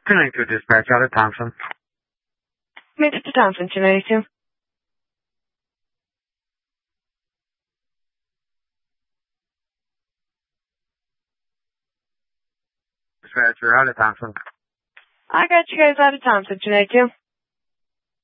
Connect to dispatch out of Thompson. Mr. Thompson, 292. Dispatcher out of Thompson. I got you guys out of Thompson, 292.